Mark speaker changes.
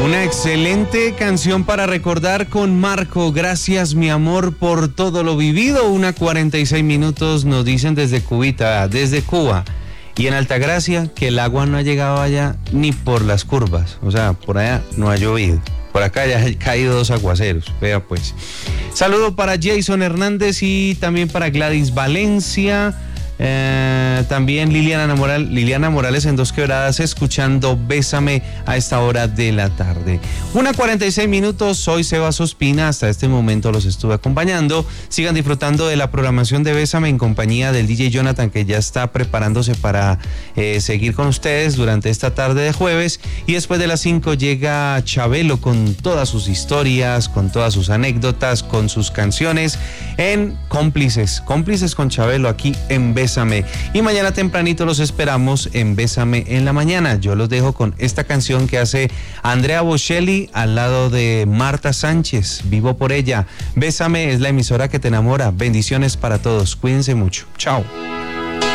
Speaker 1: Una excelente canción para recordar con Marco. Gracias, mi amor, por todo lo vivido. 1:46 nos dicen desde Cuba. Y en Altagracia, que el agua no ha llegado allá ni por las curvas. O sea, por allá no ha llovido. Por acá ya han caído 2 aguaceros. Vea pues. Saludo para Jason Hernández y también para Gladys Valencia. También Liliana Morales en Dos Quebradas, escuchando Bésame a esta hora de la tarde. 1:46, soy Sebas Ospina, hasta este momento los estuve acompañando. Sigan disfrutando de la programación de Bésame en compañía del DJ Jonathan, que ya está preparándose para seguir con ustedes durante esta tarde de jueves, y después de las 5 llega Chabelo con todas sus historias, con todas sus anécdotas, con sus canciones en Cómplices con Chabelo aquí en Bésame. Y mañana tempranito los esperamos en Bésame en la mañana. Yo los dejo con esta canción que hace Andrea Bocelli al lado de Marta Sánchez, Vivo por ella. Bésame es la emisora que te enamora. Bendiciones para todos, cuídense mucho. Chao.